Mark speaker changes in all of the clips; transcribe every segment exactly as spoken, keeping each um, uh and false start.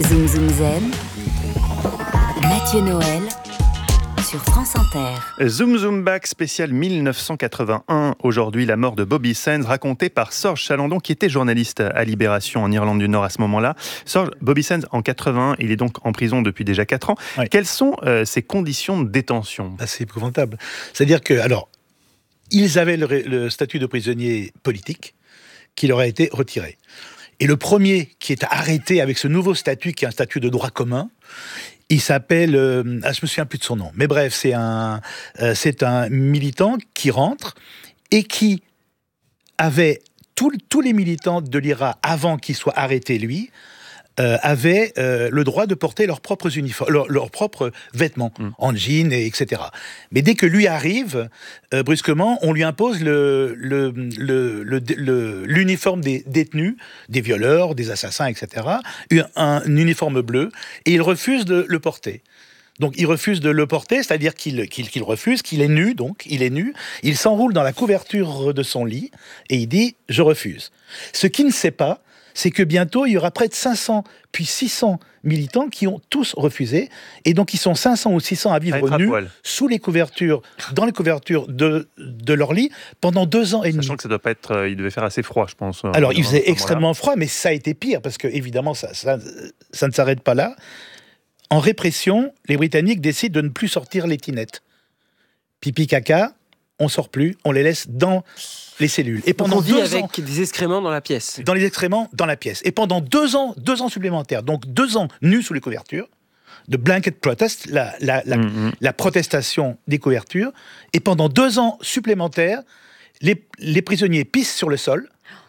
Speaker 1: Zoom Zoom Zen, Mathieu Noël sur France Inter.
Speaker 2: Zoom Zoom Back spécial mille neuf cent quatre-vingt-un. Aujourd'hui, la mort de Bobby Sands, racontée par Sorge Chalandon, qui était journaliste à Libération en Irlande du Nord à ce moment-là. Sorge, Bobby Sands, en quatre-vingt-un, il est donc en prison depuis déjà quatre ans. Oui. Quelles sont euh, ses conditions de détention ?
Speaker 3: Bah, c'est épouvantable. C'est-à-dire que, alors, ils avaient le, le statut de prisonnier politique qui leur a été retiré. Et le premier qui est arrêté avec ce nouveau statut, qui est un statut de droit commun, il s'appelle, euh, ah, je me souviens plus de son nom, mais bref, c'est un, euh, c'est un militant qui rentre et qui avait tout, tous les militants de l'I R A avant qu'il soit arrêté lui. Euh, avaient euh, le droit de porter leurs propres uniformes, leurs, leurs propres vêtements, mmh. en jean, et, etc. Mais dès que lui arrive, euh, brusquement, on lui impose le, le, le, le, le, l'uniforme des détenus, des violeurs, des assassins, et cetera, un, un uniforme bleu, et il refuse de le porter. Donc il refuse de le porter, c'est-à-dire qu'il, qu'il, qu'il refuse, qu'il est nu, donc il est nu, il s'enroule dans la couverture de son lit, et il dit « je refuse ». Ce qu'il ne sait pas, c'est que bientôt, il y aura près de cinq cents, puis six cents militants qui ont tous refusé, et donc ils sont cinq cents ou six cents à vivre à nus, sous les couvertures, dans les couvertures de, de leur lit, pendant deux ans et demi.
Speaker 2: Sachant que ça doit pas être, euh, il devait faire assez froid, je pense.
Speaker 3: Alors, il faisait extrêmement froid, mais ça a été pire, parce que, évidemment, ça, ça, ça ne s'arrête pas là. En répression, les Britanniques décident de ne plus sortir les tinettes. Pipi, caca, on sort plus, on les laisse dans les cellules.
Speaker 4: Et pendant on vit deux avec ans, des excréments dans la pièce.
Speaker 3: Dans les excréments dans la pièce. Et pendant deux ans, deux ans supplémentaires, donc deux ans nus sous les couvertures, de blanket protest, la, la, la, mm-hmm. la protestation des couvertures, et pendant deux ans supplémentaires, les, les prisonniers pissent sur le sol,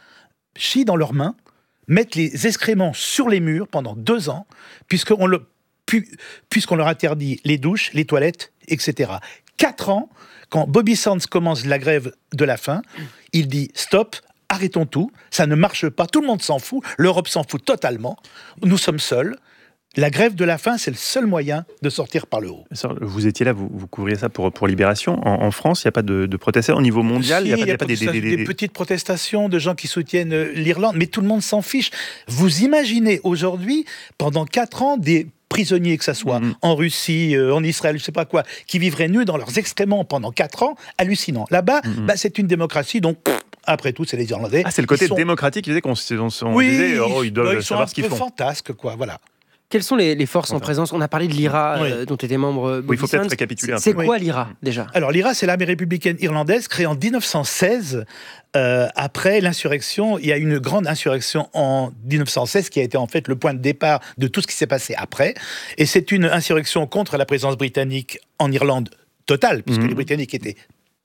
Speaker 3: chient dans leurs mains, mettent les excréments sur les murs pendant deux ans, puisqu'on, le, pu, puisqu'on leur interdit les douches, les toilettes, et cetera. Quatre ans, quand Bobby Sands commence la grève de la faim, il dit « Stop, arrêtons tout, ça ne marche pas, tout le monde s'en fout, l'Europe s'en fout totalement, nous sommes seuls. La grève de la faim, c'est le seul moyen de sortir par le haut. »
Speaker 2: Vous étiez là, vous, vous couvriez ça pour, pour Libération. En, en France, il n'y a pas de, de protestations au niveau mondial.
Speaker 3: Si, il y a, pas, y a pas des, des, des, des, des petites protestations de gens qui soutiennent l'Irlande, mais tout le monde s'en fiche. Vous imaginez aujourd'hui, pendant quatre ans, des prisonniers, que ça soit mmh. en Russie, euh, en Israël, je ne sais pas quoi, qui vivraient nus dans leurs excréments pendant quatre ans, hallucinant. Là-bas, mmh. bah, c'est une démocratie, donc pff, après tout, c'est les Irlandais.
Speaker 2: Ah, c'est le côté
Speaker 3: sont...
Speaker 2: démocratique qui faisait qu'on on, on
Speaker 3: oui,
Speaker 2: disait, oh, ils doivent
Speaker 3: ils
Speaker 2: savoir ce qu'ils font.
Speaker 3: Ils sont un peu fantasques, quoi, voilà.
Speaker 4: Quelles sont les, les forces en présence ? On a parlé de l'I R A,
Speaker 3: oui.
Speaker 4: euh, dont était membre Bobby
Speaker 2: Oui, il faut
Speaker 4: Sands.
Speaker 2: peut-être récapituler un peu.
Speaker 4: C'est quoi l'I R A, déjà ?
Speaker 3: Alors, l'I R A, c'est l'armée républicaine irlandaise, créée en dix-neuf cent seize. Euh, après l'insurrection, il y a une grande insurrection en dix-neuf cent seize qui a été en fait le point de départ de tout ce qui s'est passé après. Et c'est une insurrection contre la présence britannique en Irlande totale, puisque mmh. les Britanniques étaient...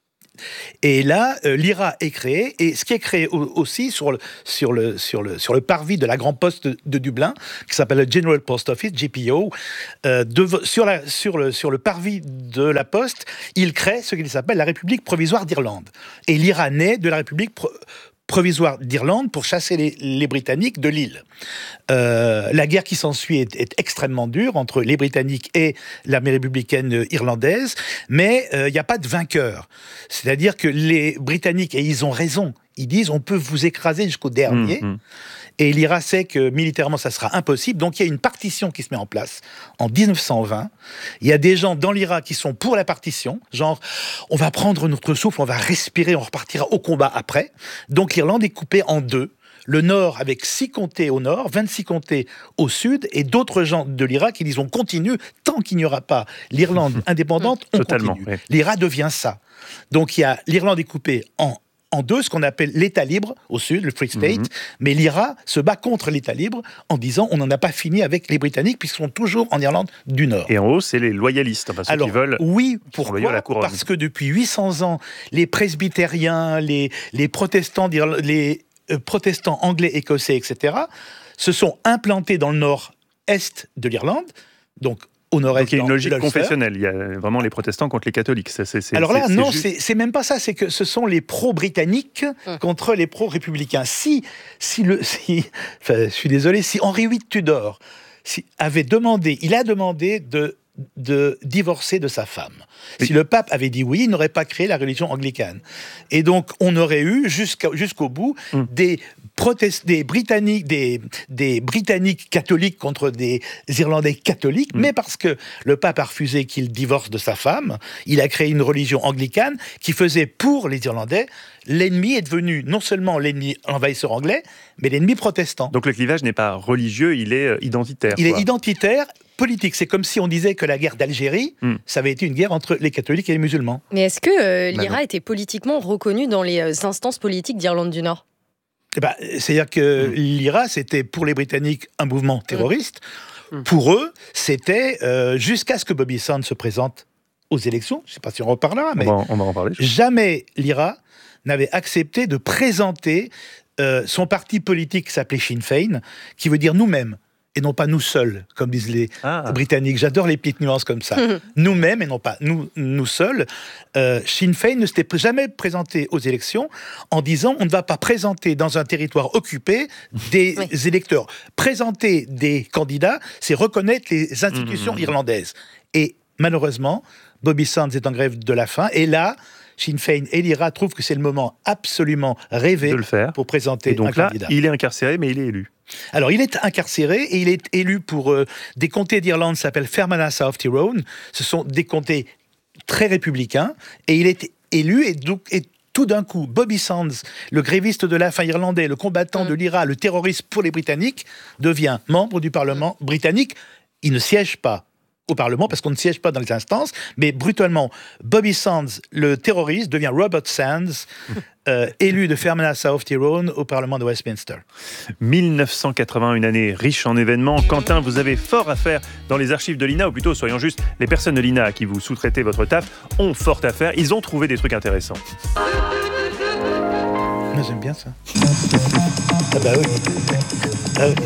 Speaker 3: Et là, euh, l'I R A est créé, et ce qui est créé au- aussi sur le, sur, le, sur, le, sur le parvis de la Grande Poste de, de Dublin, qui s'appelle le General Post Office, G P O, euh, de, sur, la, sur, le, sur le parvis de la Poste, il crée ce qu'il s'appelle la République provisoire d'Irlande. Et l'I R A naît de la République pro- provisoire d'Irlande pour chasser les, les Britanniques de l'île. Euh, la guerre qui s'ensuit est, est extrêmement dure entre les Britanniques et l'armée républicaine irlandaise, mais il euh, n'y a pas de vainqueur. C'est-à-dire que les Britanniques, et ils ont raison, ils disent on peut vous écraser jusqu'au dernier. Mmh, mmh. Et l'I R A sait que militairement, ça sera impossible. Donc, il y a une partition qui se met en place en dix-neuf cent vingt. Il y a des gens dans l'I R A qui sont pour la partition, genre, on va prendre notre souffle, on va respirer, on repartira au combat après. Donc, l'Irlande est coupée en deux. Le Nord avec six comtés au nord, vingt-six comtés au sud, et d'autres gens de l'I R A qui disent on continue, tant qu'il n'y aura pas l'Irlande indépendante, on
Speaker 2: Totalement,
Speaker 3: continue.
Speaker 2: Oui.
Speaker 3: L'I R A devient ça. Donc, il y a l'Irlande est coupée en en deux, ce qu'on appelle l'État libre, au sud, le Free State, mm-hmm. mais l'I R A se bat contre l'État libre en disant on n'en a pas fini avec les Britanniques puisqu'ils sont toujours en Irlande du Nord.
Speaker 2: Et en haut, c'est les loyalistes, enfin ceux
Speaker 3: Alors,
Speaker 2: qui veulent...
Speaker 3: oui, pourquoi ? Parce que depuis huit cents ans, les presbytériens, les, les, protestants, les euh, protestants anglais, écossais, et cetera, se sont implantés dans le nord-est de l'Irlande, donc au nord-est.
Speaker 2: Donc il y a une logique confessionnelle, il y a vraiment les protestants contre les catholiques. C'est, c'est,
Speaker 3: Alors là,
Speaker 2: c'est,
Speaker 3: non,
Speaker 2: c'est,
Speaker 3: c'est, c'est même pas ça, c'est que ce sont les pro-britanniques mmh. contre les pro-républicains. Si, si le, si, enfin, je suis désolé, si Henri huit Tudor si, avait demandé, il a demandé de, de divorcer de sa femme. Oui. Si le pape avait dit oui, il n'aurait pas créé la religion anglicane. Et donc, on aurait eu jusqu'à, jusqu'au bout mmh. des protest, des Britanniques, des, des Britanniques catholiques contre des Irlandais catholiques, mmh. mais parce que le pape a refusé qu'il divorce de sa femme, il a créé une religion anglicane qui faisait pour les Irlandais, l'ennemi est devenu non seulement l'ennemi envahisseur anglais, mais l'ennemi protestant.
Speaker 2: Donc le clivage n'est pas religieux, il est identitaire.
Speaker 3: Il
Speaker 2: quoi.
Speaker 3: est identitaire, politique. C'est comme si on disait que la guerre d'Algérie, mm. ça avait été une guerre entre les catholiques et les musulmans.
Speaker 5: Mais est-ce que euh, l'I R A bah était politiquement reconnu dans les euh, instances politiques d'Irlande du Nord ?
Speaker 3: Eh ben, c'est-à-dire que mm. l'I R A, c'était pour les Britanniques un mouvement terroriste. Mm. Pour eux, c'était euh, jusqu'à ce que Bobby Sands se présente aux élections. Je ne sais pas si on reparlera, mais
Speaker 2: on va, on va en parler.
Speaker 3: Jamais l'I R A n'avait accepté de présenter euh, son parti politique qui s'appelait Sinn Féin, qui veut dire nous-mêmes, et non pas nous seuls, comme disent les ah. Britanniques. J'adore les petites nuances comme ça. Nous-mêmes, et non pas nous, nous seuls. Euh, Sinn Féin ne s'était jamais présenté aux élections en disant on ne va pas présenter dans un territoire occupé des oui. électeurs. Présenter des candidats, c'est reconnaître les institutions mmh. irlandaises. Et malheureusement, Bobby Sands est en grève de la faim, et là, Sinn Féin et l'I R A trouvent que c'est le moment absolument rêvé
Speaker 2: de le faire.
Speaker 3: Pour présenter
Speaker 2: et donc
Speaker 3: un
Speaker 2: là,
Speaker 3: candidat.
Speaker 2: Il est incarcéré, mais il est élu.
Speaker 3: Alors, il est incarcéré et il est élu pour euh, des comtés d'Irlande qui s'appellent Fermanagh South Tyrone. Ce sont des comtés très républicains et il est élu et donc et tout d'un coup, Bobby Sands, le gréviste de la faim irlandais, le combattant mmh. de l'I R A, le terroriste pour les Britanniques, devient membre du Parlement mmh. britannique. Il ne siège pas au Parlement, parce qu'on ne siège pas dans les instances, mais brutalement, Bobby Sands, le terroriste, devient Robert Sands, euh, élu de Fermanagh South Tyrone au Parlement de Westminster.
Speaker 2: mille neuf cent quatre-vingts, une année riche en événements. Quentin, vous avez fort à faire dans les archives de l'I N A, ou plutôt, soyons justes, les personnes de l'I N A à qui vous sous-traitez votre taf ont fort à faire. Ils ont trouvé des trucs intéressants.
Speaker 3: Moi, j'aime bien ça. Ah bah oui. Ah oui.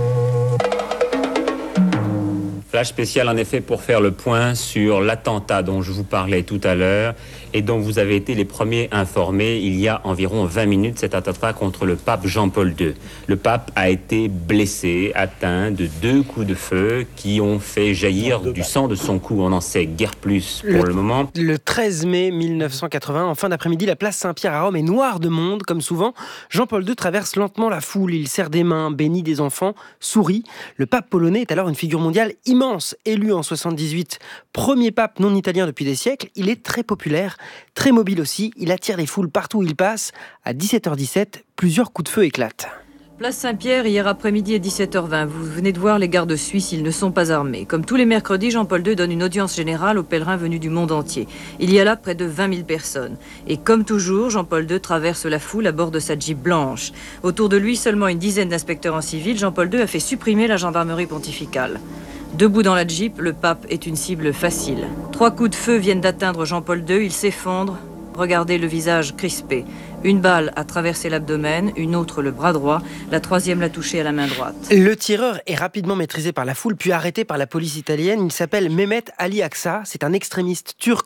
Speaker 6: Flash spécial en effet pour faire le point sur l'attentat dont je vous parlais tout à l'heure et dont vous avez été les premiers informés il y a environ vingt minutes, cet attentat contre le pape Jean-Paul deux. Le pape a été blessé, atteint de deux coups de feu qui ont fait jaillir du sang de son cou. On n'en sait guère plus pour le, le moment.
Speaker 4: Le treize mai mille neuf cent quatre-vingts, en fin d'après-midi, la place Saint-Pierre à Rome est noire de monde, comme souvent. Jean-Paul deux traverse lentement la foule, il serre des mains, bénit des enfants, sourit. Le pape polonais est alors une figure mondiale immense, élu en soixante-dix-huit, premier pape non italien depuis des siècles. Il est très populaire, très mobile aussi, il attire les foules partout où il passe. À dix-sept heures dix-sept, plusieurs coups de feu éclatent.
Speaker 7: Place Saint-Pierre, hier après-midi à dix-sept heures vingt. Vous venez de voir les gardes suisses, ils ne sont pas armés. Comme tous les mercredis, Jean-Paul deux donne une audience générale aux pèlerins venus du monde entier. Il y a là près de vingt mille personnes. Et comme toujours, Jean-Paul deux traverse la foule à bord de sa Jeep blanche. Autour de lui, seulement une dizaine d'inspecteurs en civil. Jean-Paul deux a fait supprimer la gendarmerie pontificale. Debout dans la Jeep, le pape est une cible facile. Trois coups de feu viennent d'atteindre Jean-Paul deux, il s'effondre. Regardez le visage crispé. Une balle a traversé l'abdomen, une autre le bras droit, la troisième l'a touché à la main droite.
Speaker 4: Le tireur est rapidement maîtrisé par la foule, puis arrêté par la police italienne. Il s'appelle Mehmet Ali Aksa, c'est un extrémiste turc